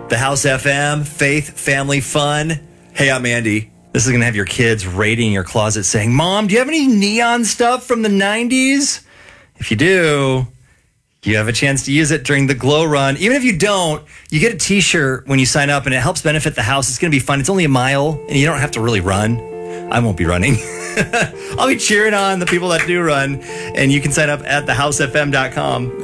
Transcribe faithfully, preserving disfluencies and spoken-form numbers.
The House F M, faith, family, fun. Hey, I'm Andy. This is going to have your kids raiding your closet saying, Mom, do you have any neon stuff from the nineties? If you do, you have a chance to use it during the Glow Run. Even if you don't, you get a t-shirt when you sign up, and it helps benefit the house. It's going to be fun. It's only a mile, and you don't have to really run. I won't be running. I'll be cheering on the people that do run, and you can sign up at the house f m dot com.